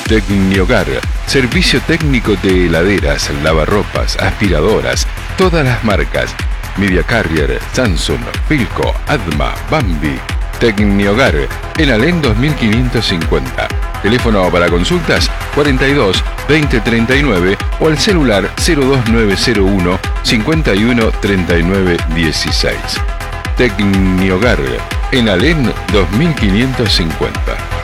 Tecniogar, servicio técnico de heladeras, lavarropas, aspiradoras, todas las marcas. Media Carrier, Samsung, Philco, Adma, Bambi. Tecniogar, en Alén 2550. Teléfono para consultas 42 20 39 o al celular 02901 51 39 16. Tecniogar, en Alén 2550.